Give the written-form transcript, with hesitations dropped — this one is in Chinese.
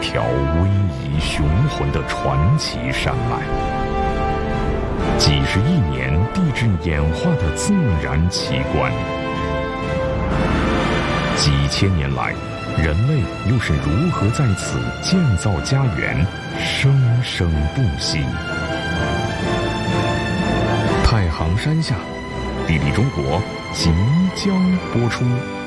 条逶迤雄浑的传奇山脉，几十亿年地质演化的自然奇观，几千年来，人类又是如何在此建造家园，生生不息？太行山下，地理中国即将播出。